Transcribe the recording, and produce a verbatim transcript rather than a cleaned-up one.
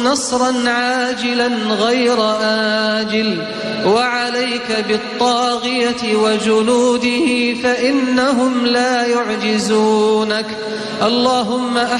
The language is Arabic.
نصرا عاجلا غير آجل، وعليك بالطاغية وجنوده فإنهم لا يعجزونك. اللهم